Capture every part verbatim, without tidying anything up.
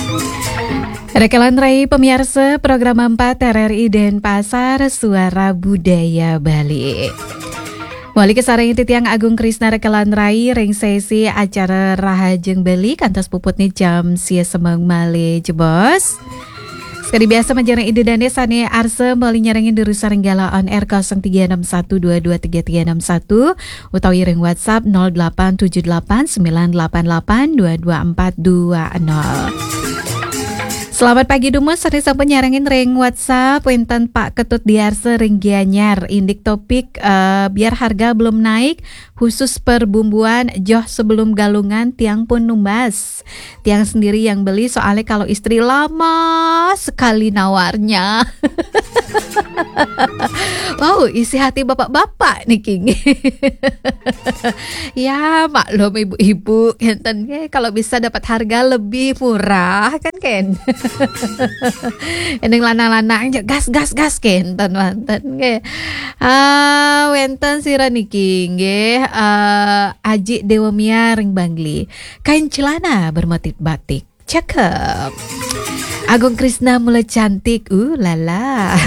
Rekelan Rai pemirsa program empat R R I Denpasar Suara Budaya Bali. Wali kesarang Titiang Agung Krisna Rekelan Rai ring sesi acara Rahajeng Bali kantos puputnya jam sia semang male jebos. Sekali biasa menjarang ide dan desane arse bali nyarengin dari Sarenggala on air nol tiga enam satu dua dua tiga tiga enam satu utawi ring WhatsApp nol delapan tujuh delapan sembilan delapan delapan dua dua empat dua nol. Selamat pagi Dumus, hari sampai nyarengin ring WhatsApp Winten Pak Ketut Diarse ring Gianyar. Indik topik uh, biar harga belum naik khusus perbumbuan joh sebelum galungan tiang pun numbas. Tiang sendiri yang beli soalnya kalau istri lama sekali nawarnya. Wow, isi hati bapak-bapak nih King. Ya maklum ibu-ibu enten kalau bisa dapat harga lebih murah kan Ken. Ending lanang-lanang gas gas gas kenten wonten nggih. Ah wenten sira niki nggih uh, Aji Dewamia ring Bangli. Kain celana bermotif batik. Cakep. Agung Krisna mulai cantik. Uh lala.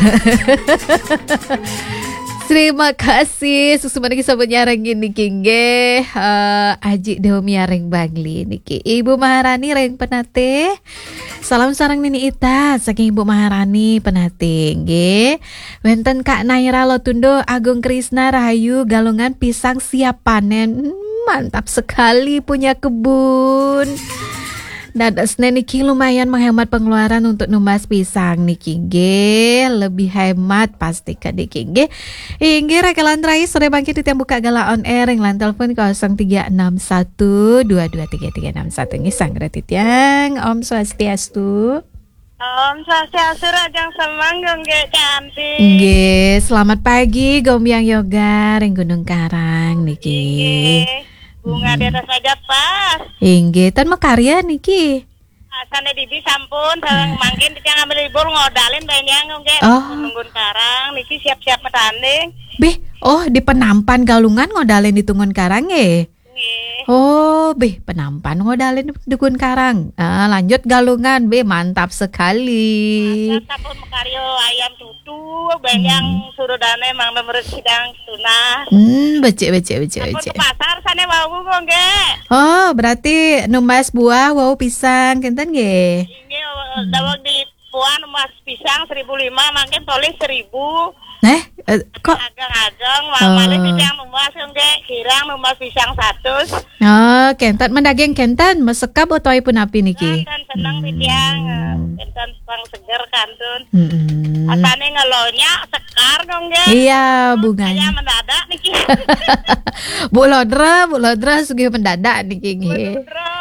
Terima kasih susumana kisah penyarang ini Kingge uh, Aji Dewi ring Bangli niki Ibu Maharani ring Penate. Salam sarang Nini Ita saking Ibu Maharani Penate nggih. Wenten Kak Naira Lotundo Agung Krisna Rahayu galungan pisang siap panen. Mantap sekali punya kebun. Dadasne niki lumayan menghemat pengeluaran untuk numbas pisang niki nggih, lebih hemat pasti kan niki nggih. Inggih Rekelan Rai sore bangkit yang buka gala on air yang lan telepon nol tiga enam satu dua dua tiga tiga enam satu nggih sanggratit yang Om Swastiastu. Om Swastiastu rajang semanggung nggih cantik. Nggih, selamat pagi Gombyang Yoga ring Gunung Karang niki. Nggih. Bunga hmm. di atas aja pas. Inggih, tan makarya niki. Asane dibi sampun sareng mangkin titiang ambil libur ngodalin benyang nggih. Oh. Nunggun Karang niki siap-siap metanding. Beh, oh di penampan galungan ngodalin di Tunggun Karang nggih. Nggih. Oh, beh penampan ngodalin di Tunggun Karang. Ah, lanjut galungan, beh mantap sekali. Mantap sampun makaryo ayam tutu benyang hmm. surudane mang nomor sidang tunah. Hmm, becek becek becek becek. Sampun ke pasar sane wau nggih. Oh, berarti numbas buah wow pisang kenten nggih. Nggih, dawang di puan numbas pisang seribu lima mangkin tolis seribu. Eh, eh kok ageng-ageng mamane pisang numbas nggih, kirang numbas pisang seratus. Oh, kenten mendaging kenten mesekap utawi api niki. Kan seneng titiang, kenten pang seger kantun. Heeh. Asane ngelonya sekar nggih. Iya, bunganya. Saya mendadak niki. Bu Lodra, Bu Lodra sugih mendadak niki nggih.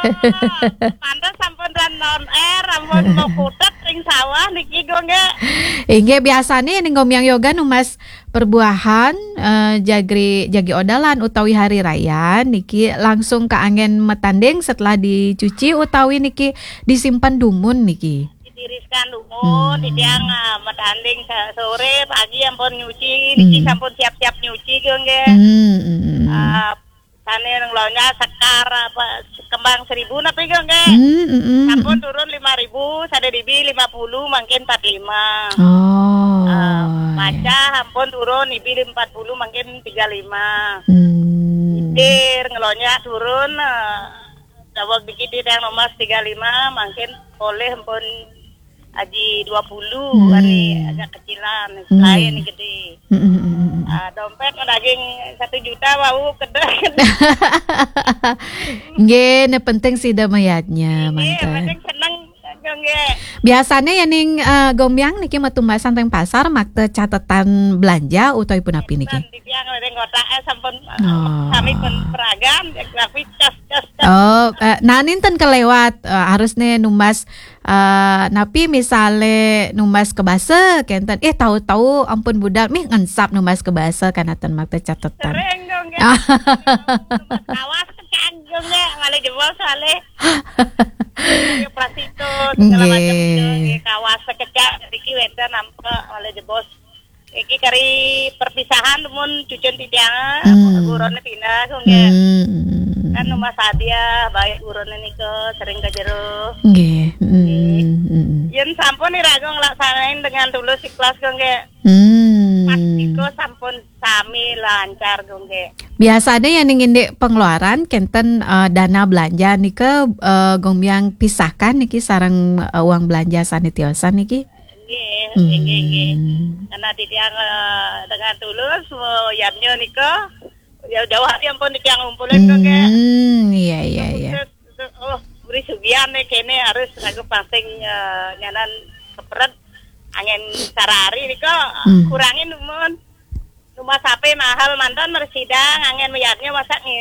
Pantes sampun dan non air, sampun mau putet ring sawah niki nggih. Inggih biasane ning Gombyang Yoga numas perbuahan uh, jagri jagi odalan utawi hari raya niki langsung ke angin metanding setelah dicuci utawi niki disimpan dumun niki. Ditiriskan dumun, hmm. titiang uh, metanding sore pagi ampun nyuci niki hmm. sampun siap-siap nyuci nggih. Hmm. Uh, sane ngelonya sekar apa kembang seribu napi nggih. Hmm, mm, mm. Sampun turun lima ribu, sade dibi lima puluh mungkin empat puluh lima. Oh. Uh, maca ampun turun ibi empat puluh mungkin tiga puluh lima. Hmm. Dir ngelonya turun uh, dawag dikit yang nomor tiga puluh lima mungkin boleh ampun aji dua puluh hmm. Ani agak kecilan hmm. lain gede. Hmm. Uh, dompet daging satu juta wau kedek. Nggih, ne penting sih damayatnya mantap. Nggih, penting seneng nggih. Biasanya ya ning uh, Gombyang niki metumbasan teng pasar makte catatan belanja utawi pun api niki. Yang ning kota sampun kami pun peragam grafik cas cas. Oh, uh, nah ninten kelewat uh, harusnya numbas uh, napi misale numbas ke basa kenten eh tahu-tahu ampun budal mih ngensap numbas ke basa kanatan makte catatan. Sering dong ya. Awas kecanggung ya ngale jebol sale. Prostitut segala macam itu kawas sekejap iki wenten nampa oleh jebos iki kari perpisahan mun cucun tidiang gurone pindah nggih kan rumah sadia baik gurone nike sering ka jero nggih sampun irago nglaksanain dengan tulus ikhlas gongge. Hmm. Pastiko sampun sami lancar gongge. Biasanya yang ingin di pengeluaran kenten uh, dana belanja nih ke uh, gombyang pisahkan niki sareng uh, uang belanja sanitiosan niki. Nggih, Hmm. nggih, nggih. Karena titiang uh, dengan tulus mau yamnyo niko ya jauh hati ampun titiang ngumpulin gongge. Hmm, iya iya iya. Oh, beri sugian nih kene harus aku pasing uh, nyanan seperet angin sarari niko Hmm. kurangin umon. Rumah sapi mahal mantan mersidang angin meyatnya masak nih.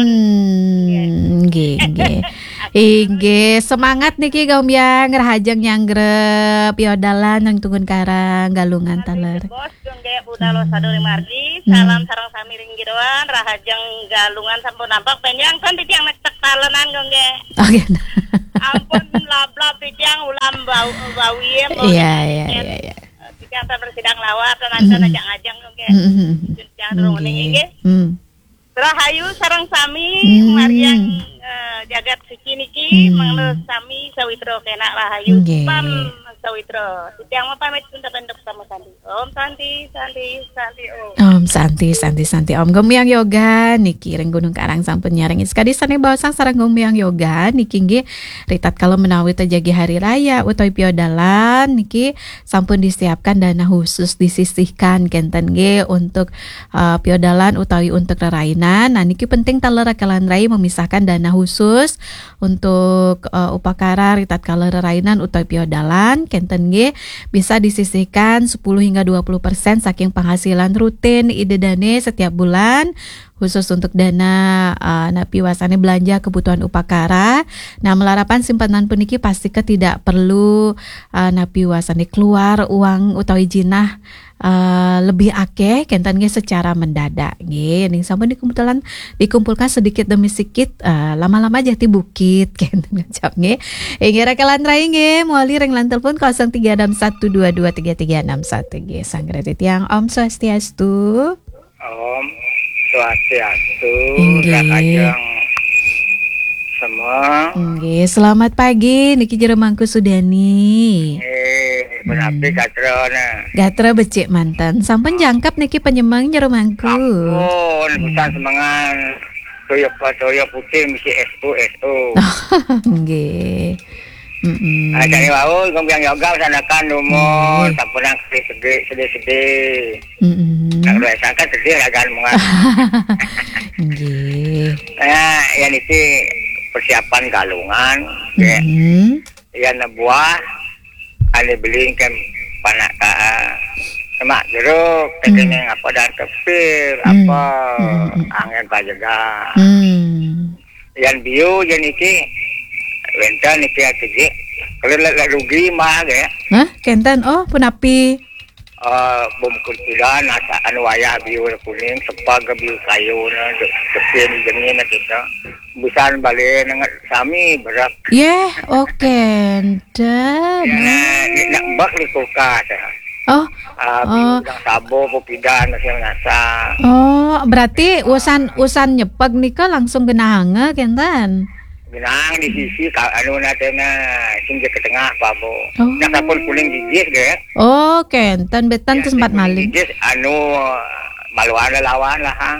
Hmm, nggih nggih. Inggih, semangat niki gombyang ngrahajeng nyanggrep yodalan nang tungun karang galungan taler. Bos gongge budalo saduri margi salam sareng sami ringgiroan rahajeng galungan sampun nampak panjang kan titiang nek tek talenan gongge. Oke. Ampun lablab titiang ulam bau bauiem. Iya iya iya iya. Titiang ta bersidang lawat nanti ajang-ajang gongge. Titiang durung ning nggih. Hmm. Rahayu sareng sami Hmm. Mariang uh, jagat suci niki Hmm. mangles sami sawitro kena rahayu Nggih. pam sawitro. Titiang mau pamit untuk bentuk sama Santi. Om Santi, Santi, Santi Om. Om Santi Santi Santi Om gombyang yoga niki ring Gunung Karang sampun nyaring iskadi sane bawasang sareng gombyang yoga niki nggih ritat kalau menawi terjadi hari raya utawi piodalan niki sampun disiapkan dana khusus disisihkan kenten nggih untuk uh, piodalan utawi untuk rerainan. Nah niki penting talera kalanrai memisahkan dana khusus untuk uh, upakara ritat kalau rerainan utawi piodalan kenten nggih bisa disisihkan sepuluh hingga dua puluh persen saking penghasilan rutin ide dane setiap bulan khusus untuk dana uh, napi wasane belanja kebutuhan upakara. Nah melarapan simpanan puniki pasti ke tidak perlu uh, napi wasane keluar uang utawi jinah Uh, lebih akeh kenten nggih secara mendadak nggih ning sampun dikumpulkan dikumpulkan sedikit demi sedikit uh, lama-lama jati bukit kenten ngajak nggih inggih rekalan rai nggih moali ring lan telepon nol tiga enam satu dua dua tiga tiga enam satu nggih sanggeretit yang Om Swastiastu. Om Swastiastu Inggih. Rakajeng semua. Nggih selamat pagi niki Jeremangku Sudani. Eh, benapi katrona. Gatra becik mantan sampun jangkap niki penyemang Jeremangku. Ampun, hutan semangan. Toyo toyo putih misi S U S U. Nggih. Mm-mm. Nah, jadi wau gombyang yoga sanakan umur sampun sedih sedih-sedih. Mm-mm. Nak rasa kan sedih agan mungat. Nggih. Nah, yang iki persiapan galungan, ya, Mm-mm. yang buah, ada beli kan panak ka, semak jeruk, tegene apa dan kepir, apa angin pajaga, Mm. yang bio, yang iki, wenta niki atigi, kalau lek rugi mah ya, Hah, kenten oh punapi. uh, bom kulturan, asa anu wayah bio kuning, sepag bio kayu, na kepir jenis na kita. Busan balik dengan sami berat. Yeh, oke, kenten. Ya, ni nak bak ni kulkas. Oh, Ah, Oh. bidang sabo, popidan, masih ngasa. oh, berarti usan usan nyepeg nika langsung genahange kenten. Binang di sisi ka anu na tena singgah ke tengah pabo. Oh. Nak sapul kuning gigis ge. Oh, kenten betan Ya, tempat kuning maling. Gigis anu maluan lawan lah hang.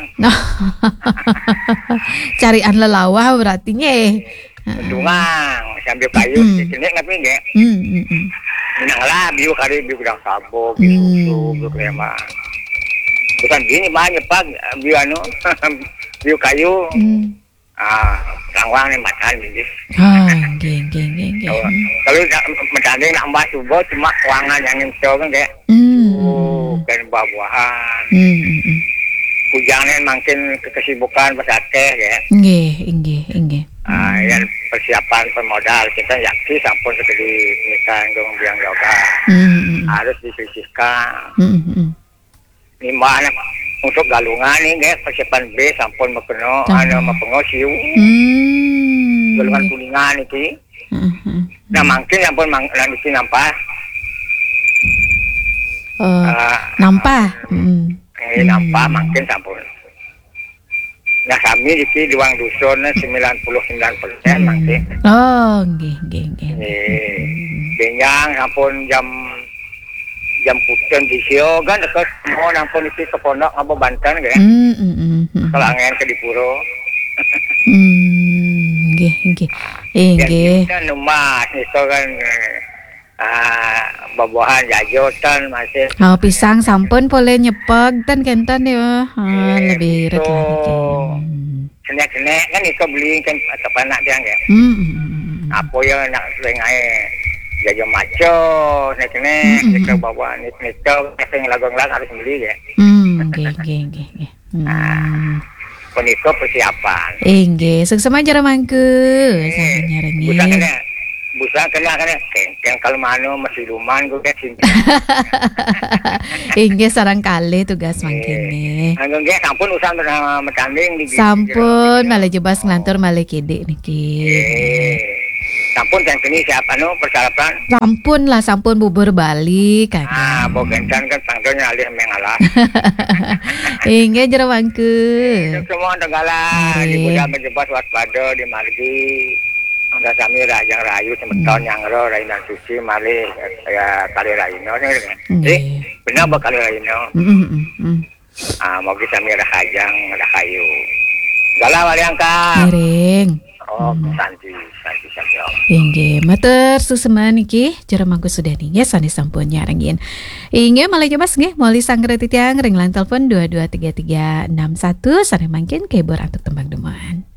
Carian lelawah berarti nye. Dungang sambil kayu Hmm. di sini ngapain ge? Hmm, hmm, hmm. Minang lah biu kari biu gudang sabo, biu Hmm. usu, biu krema. Bukan gini banyak pag biu anu biu kayu. Hmm. Ah, langwang ni makan gigis. Ah, nggih, nggih, nggih, nggih. Kalau kalau mencantik nambah subuh cuma ruangan yang ngintau kan kayak Hmm. uh, dan buah-buahan. Hmm, hmm, hmm. Hujannya makin kesibukan pesateh ya. Nggih, nggih, nggih. Ah, yang persiapan pemodal kita yakin sampun sekali nikah dong biang yoga Hmm, harus disisihkan. hmm, hmm. Ini mana untuk galungan nih guys persiapan B sampun mekeno Tama. anu mepengo siu Hmm. galungan kuningan iki. Hmm, hmm. Nah mungkin sampun mang nanti nampak. Eh, Ah, nampah. Hmm. ini nampak mungkin sampun. Nah kami di diwang dusun sembilan puluh sembilan persen masih. Oh, nggih nggih nggih. Eh, benyang ampun jam jam putih di sio kan dekat mau ampun isi ke pondok ngapa Banten kan. Hmm, hmm, hmm, hmm. Kalau angin ke di puro. Hmm, nggih nggih. Eh, nggih. Kita numas itu kan ah babuhan jajotan masih. Oh, pisang sampun boleh nyepeg ten kenten ya. Ah, lebih irit lah niki. Senek-senek kan itu beli kan atau panak dia kan. Hmm, hmm, hmm. Apa ya nak sering ae jajo maco, senek-senek kita bawa nik nik sing lagong-lag harus beli ya. Hmm, nggih nggih nggih nggih. Hmm. Puniko persiapan. Eh, nggih, sukses aja mangku. Sampai nyarengi. Busa kena, busa kena kena. Yang kalau mano masih luman gue kasih. Eh, nggih sarang kali tugas mangkene. Anggo nggih sampun usaha bersama metanding di. Sampun malah jebas ngelantur malah kede niki. Eh, sampun yang sini siapa no persiapan? Sampun lah, sampun bubur Bali kan. Ah, bogen kan kan tanggalnya alih mengalah. Eh, nggih jero mangku. Semua tegala di Budak menjebas waspada di margi. Ada kami rajang rayu semeton yang ro rainan suci malih ya kali raino eh benar bakal raino ah mau kita mirah hajang rahayu gala wali angka miring oh santi santi santi inggih matur suseman iki jero mangku sudah nih ya sane sampun nyarengin inggih malah jebas nggih moali sangre titiang ring lan telepon dua dua tiga tiga enam satu sare mangkin kebor antuk tembang deman.